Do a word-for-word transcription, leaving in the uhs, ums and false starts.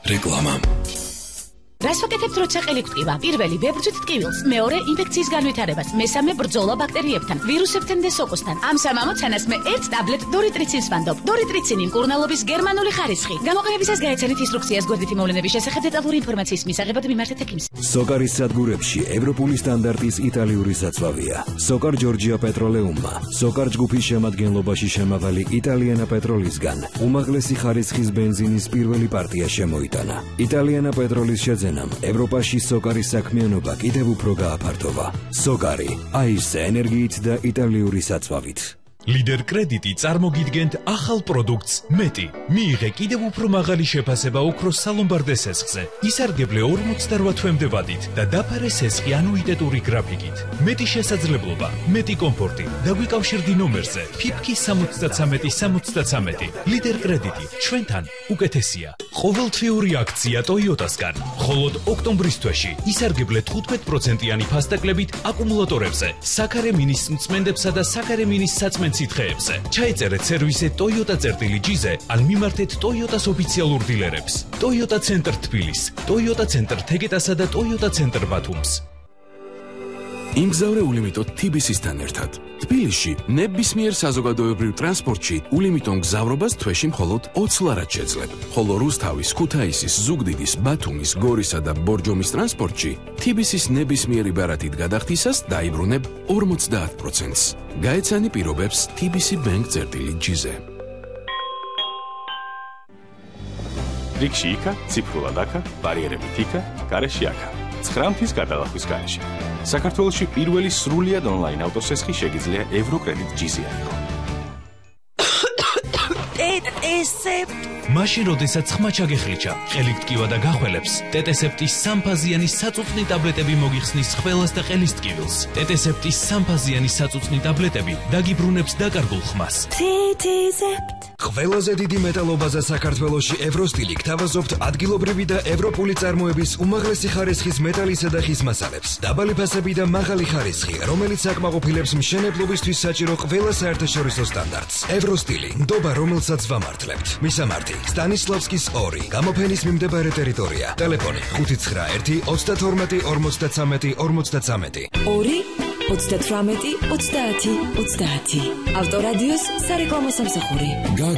რეკლამა. რას ვაკეთებთ, როცა ყელი გვტკივა? პირველი ბერძვით ტკივილს, მეორე ინფექციის განვითარებას, მესამე ბრძოლა ბაქტერიებთან, ვირუსებთან და სოკოსთან. ამ სამ ამოცანას მე ერთ ტაბლეტ დორიტრიცინს ვანდობ. დორიტრიცინი მკურნალობის გერმანული ხარისხი. გამოყენებისას გაეცანით ინსტრუქციას გვერდითი მოვლენების შესახებ დეტალური ინფორმაციის მისაღებად მიმართეთ ექიმს. სოკარის სადგურებში ევროპული სტანდარტის იტალიური საწვავია. სოკარ ჯორჯია პეტროლეუმმა, სოკარ ჯგუფის შემადგენლობაში შემავალი იტალიანა პეტროლისგან უმაღლესი ხარისხის ბენზინის პირველი პარტია შემოიტანა. იტალიანა პეტროლის შეძენა ევროპაში სოკარის საქმიანობა კიდევ უფრო გააფართოვა. სოკარი, აისე ენერგიით და იტალიური საწვავით. ლიდერ კრედიტი წარმოგიდგენთ ახალ პროდუქტს მეტი. მიიღე კიდევ უფრო მაღალი შეფასება ოქროს სალომბარდე სესხზე. ისარგებლე ორმოცდაოთხ თვემდე ვადით და დაფარე სესხი ანუიტეტური გრაფიკით. მეტი შესაძლებლობა, მეტი კომფორტი. დაგვიკავშირდი ნომერზე ფიფკი სამოცდათრამეტი სამოცდათრამეტი. ლიდერ კრედიტი ჩვენთან უკეთესია. ყოველთვიური აქცია ტოიოტასგან. მხოლოდ ოქტომბრის თვეში ისარგებლე თხუთმეტ პროცენტიანი ფასტაკლებით აკუმულატორებზე, საქარე მინის მწმენდებსა და საქარე მინის საწმენდ სითხეებზე. ჩაეწერეთ სერვისზე Toyota წერტილი ჯიზე, ან მიმართეთ Toyota-ს ოფიციალურ დილერებს. Toyota ცენტრ თბილისს, Toyota ცენტრ თეგეტასა და Toyota ცენტრ ბათუმს. იმგზავრე ულიმიტო თიბისისთან ერთად. თბილისში ნებისმიერ საზოგადოებრივ ტრანსპორტში ულიმიტო მგზავრობას თვეში მხოლოდ ოცი ლარად შეძლებ. ხოლო რუსთავის, ქუთაისის, ზუგდიდის, ბათუმის, გორისა და ბორჯომის ტრანსპორტში თბილისის ნებისმიერი ბარათით გადახდისას დაიბრუნებ ორმოცდაათ პროცენტს. გაეცანი პირობებს თბილისი ბენკ წერტილი ჯიზე. რიგში იქა, ციფრულად აქა, ბარიერებით იქა, გარეში აქა. ცხრამთის გადალახვის გარეშე. საქართველოში პირველი სრულიად ონლაინ ავტოსესხი შეგიძლია ევროკრედიტ ჯიზე აიღო. ტეტესეპტ მაშინ როდესაც ხმა ჩაგეხლიჩა, ყელი გტკივა და გახველებს, ტეტესეპტის სამფაზიანი საწუწნი ტაბლეტები მოგიხსნის ხველას და ყელის ტკივილს. ტეტესეპტის სამფაზიანი საწუწნი ტაბლეტები დაგიბრუნებს დაკარგულ ხმას. ტეტესეპტ ყველაზე დიდი მეტალობაზე საქართველოში ევროსტილი გთავაზობთ ადგილობრივი და ევროპული წარმოების უმაღლესი ხარისხის მეტალისა და ხის მასალებს. დაბალი ფასები და მაღალი ხარისხი, რომელიც აკმაყოფილებს მშენებლობისთვის საჭირო ყველა საერთაშორისო სტანდარტს. ევროსტილი, ნდობა, რომელსაც ვამართლებთ. მისამართი: სტანისლავსკის ორი, გამოფენის მიმდებარე ტერიტორია. ტელეფონი: ხუთი ცხრა ერთი ოცდათორმეტი ორმოცდათრამეტი ორმოცდათრამეტი. ორი ოცდათრამეტი ოცდაათი ოცდაათი. ავტორადიოს სარეკლამო სამსახური.